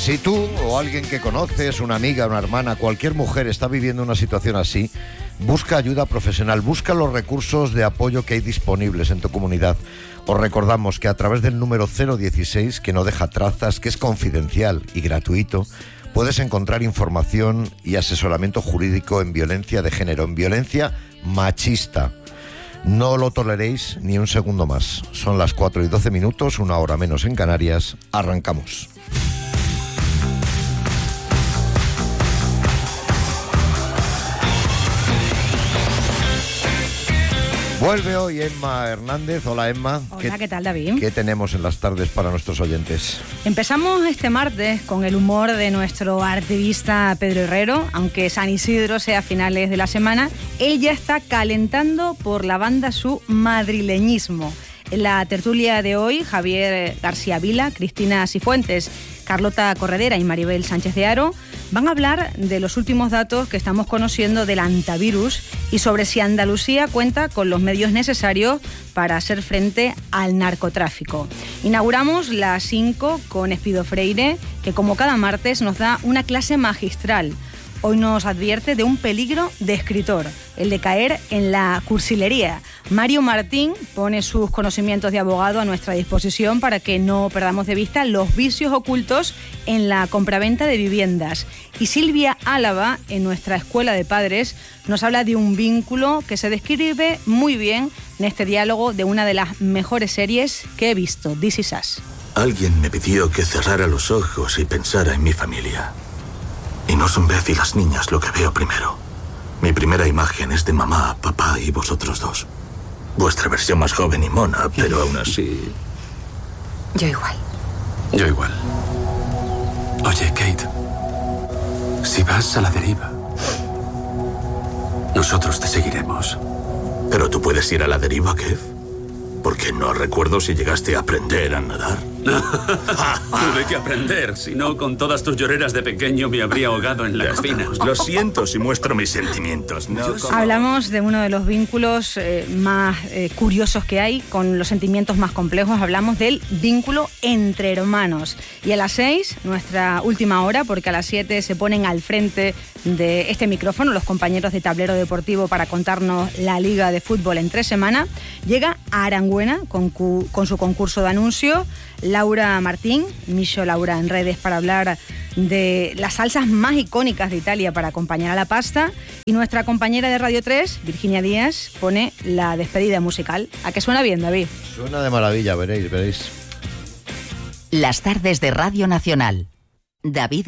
Si tú o alguien que conoces, una amiga, una hermana, cualquier mujer está viviendo una situación así, busca ayuda profesional, busca los recursos de apoyo que hay disponibles en tu comunidad. Os recordamos que a través del número 016, que no deja trazas, que es confidencial y gratuito, puedes encontrar información y asesoramiento jurídico en violencia de género, en violencia machista. No lo toleréis ni un segundo más. Son las 4:12, 1 hora menos en Canarias. Arrancamos. Vuelve hoy Emma Hernández. Hola, Emma. Hola, ¿qué tal, David? ¿Qué tenemos en las tardes para nuestros oyentes? Empezamos este martes con el humor de nuestro artista Pedro Herrero. Aunque San Isidro sea a finales de la semana, él ya está calentando por la banda su madrileñismo. En la tertulia de hoy, Javier García Vila, Cristina Cifuentes, Carlota Corredera y Maribel Sánchez de Haro van a hablar de los últimos datos que estamos conociendo del antivirus y sobre si Andalucía cuenta con los medios necesarios para hacer frente al narcotráfico. Inauguramos la 5 con Espido Freire, que como cada martes nos da una clase magistral. Hoy nos advierte de un peligro de escritor, el de caer en la cursilería. Mario Martín pone sus conocimientos de abogado a nuestra disposición para que no perdamos de vista los vicios ocultos en la compraventa de viviendas. Y Silvia Álava, en nuestra escuela de padres, nos habla de un vínculo que se describe muy bien en este diálogo de una de las mejores series que he visto, This Is Us. Alguien me pidió que cerrara los ojos y pensara en mi familia. Y no son Beth y las niñas lo que veo primero. Mi primera imagen es de mamá, papá y vosotros dos. Vuestra versión más joven y mona, pero aún así... Yo igual. Yo igual. Oye, Kate, si vas a la deriva, nosotros te seguiremos. Pero tú puedes ir a la deriva, Kev. Porque no recuerdo si llegaste a aprender a nadar. Tuve que aprender, si no, con todas tus lloreras de pequeño me habría ahogado en la cocina. Lo siento si muestro mis sentimientos. Hablamos de uno de los vínculos más curiosos que hay, con los sentimientos más complejos. Hablamos del vínculo entre hermanos. Y a las 6, nuestra última hora, porque a las 7 se ponen al frente de este micrófono los compañeros de Tablero Deportivo para contarnos la Liga de Fútbol en 3 semanas, llega Aranguena con su concurso de anuncios. Laura Martín, Micho Laura en redes, para hablar de las salsas más icónicas de Italia para acompañar a la pasta. Y nuestra compañera de Radio 3, Virginia Díaz, pone la despedida musical. ¿A qué suena bien, David? Suena de maravilla, veréis. Las tardes de Radio Nacional. David